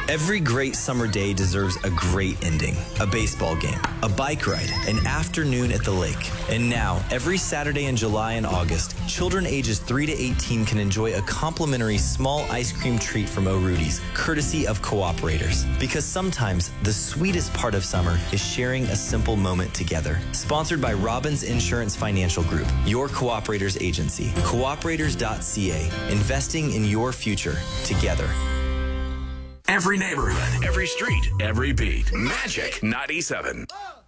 Every great summer day deserves a great ending. A baseball game, a bike ride, an afternoon at the lake. And now, every Saturday in July and August, children ages 3 to 18 can enjoy a complimentary small ice cream treat from O'Rudy's, courtesy of Cooperators. Because sometimes the sweetest part of summer is sharing a simple moment together. Sponsored by Robbins Insurance Financial Group, your Cooperators agency. Cooperators.ca, investing in your future together. Every neighborhood, every street, every beat. Magic 97.